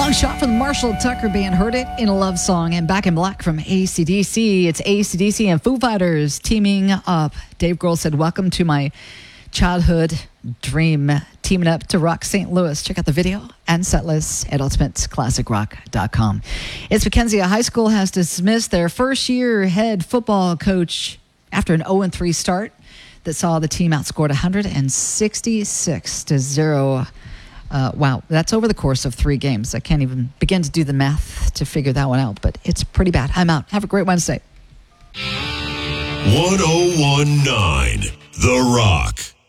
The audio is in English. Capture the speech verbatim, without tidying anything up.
Long shot from the Marshall Tucker Band. Heard it in a love song. And Back in Black from A C D C. It's A C D C and Foo Fighters teaming up. Dave Grohl said, welcome to my childhood dream. Teaming up to rock Saint Louis. Check out the video and set list at ultimate classic rock dot com. It's Mackenzie. High School has dismissed their first year head football coach after an oh and three start that saw the team outscored one hundred sixty-six to zero. Uh, wow, that's over the course of three games. I can't even begin to do the math to figure that one out, but it's pretty bad. I'm out. Have a great Wednesday. one oh one point nine The Rock.